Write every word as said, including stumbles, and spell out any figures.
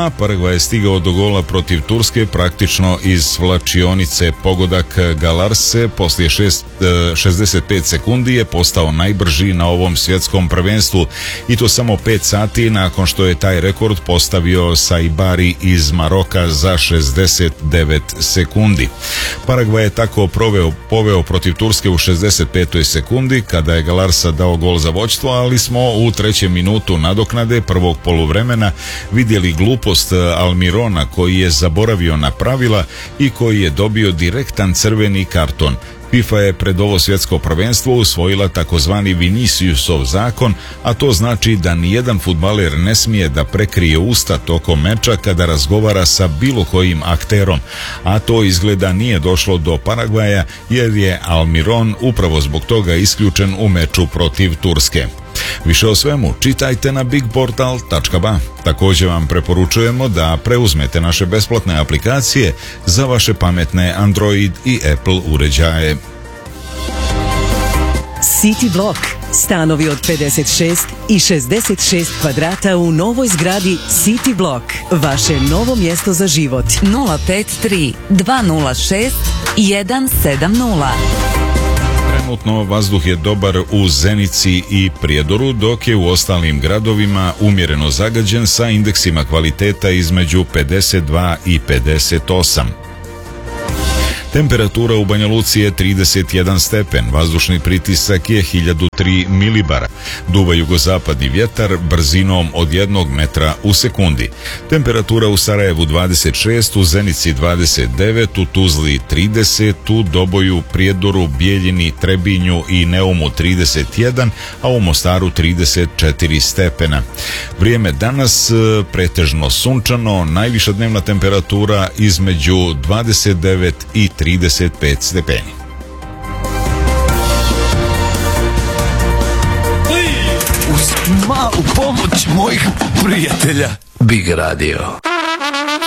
a Paragvaj je stigao do gola protiv Turske praktično iz svlačionice. Pogodak Galarse poslije šest, šezdeset pet sekundi je postao najbrži na ovom svjetskom prvenstvu i to samo pet sati nakon što je taj rekord postavio Saibari iz Maroka za šezdeset devet sekundi. Paragvaj je tako proveo, poveo protiv Turske u šezdeset petoj sekundi kada je Galarsa dao gol za vođstvo, ali smo u trećem minutu nadoknade prvog poluvremena vidjeli glupost Almirona koji je zaboravio na pravila i koji je dobio direktan crveni karton. FIFA je pred ovo svjetsko prvenstvo usvojila takozvani Viniciusov zakon, a to znači da nijedan fudbaler ne smije da prekrije usta tokom meča kada razgovara sa bilo kojim akterom, a to izgleda nije došlo do Paragvaja jer je Almiron upravo zbog toga isključen u meču protiv Turske. Više o svemu čitajte na bigportal tačka ba. Također vam preporučujemo da preuzmete naše besplatne aplikacije za vaše pametne Android i Apple uređaje. City Block. Stanovi od pedeset šest i šezdeset šest kvadrata u novoj zgradi City Block. Vaše novo mjesto za život. nula pet tri dva nula šest jedan sedam nula. Trenutno vazduh je dobar u Zenici i Prijedoru, dok je u ostalim gradovima umjereno zagađen sa indeksima kvaliteta između pedeset dva i pedeset osam. Temperatura u Banja Luci je trideset jedan stepen, vazdušni pritisak je hiljadu tri milibara, duva jugozapadni vjetar brzinom od jednog metra u sekundi. Temperatura u Sarajevu dvadeset šest, u Zenici dvadeset devet, u Tuzli trideset, u Doboju, Prijedoru, Bijeljini, Trebinju i Neumu trideset jedan, a u Mostaru trideset četiri stepena. Vrijeme danas pretežno sunčano, najviša dnevna temperatura između dvadeset devet i trideset pet stepeni. Uz malu pomoć mojih prijatelja Big Radio.